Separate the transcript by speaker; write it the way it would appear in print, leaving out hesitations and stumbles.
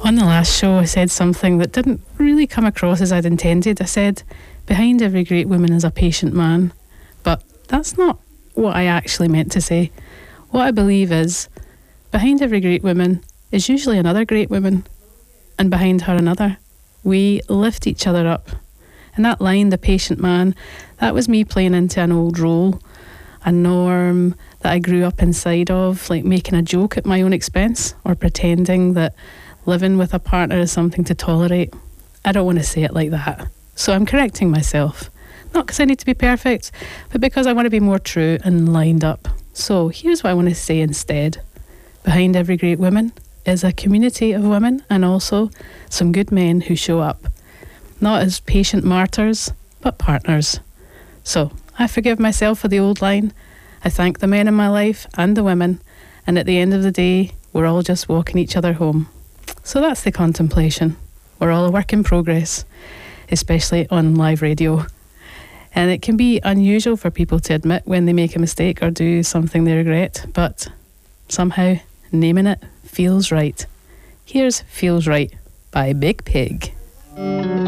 Speaker 1: On the last show, I said something that didn't really come across as I'd intended. I said, behind every great woman is a patient man. But that's not what I actually meant to say. What I believe is, behind every great woman is usually another great woman, and behind her another. We lift each other up. And that line, the patient man, that was me playing into an old role, a norm that I grew up inside of, like making a joke at my own expense or pretending that living with a partner is something to tolerate. I don't want to say it like that. So I'm correcting myself. Not because I need to be perfect, but because I want to be more true and lined up. So here's what I want to say instead. Behind every great woman is a community of women and also some good men who show up. Not as patient martyrs, but partners. So I forgive myself for the old line. I thank the men in my life and the women. And at the end of the day, we're all just walking each other home. So that's the contemplation. We're all a work in progress, especially on live radio. And it can be unusual for people to admit when they make a mistake or do something they regret, but somehow naming it feels right. Here's Feels Right by Big Pig.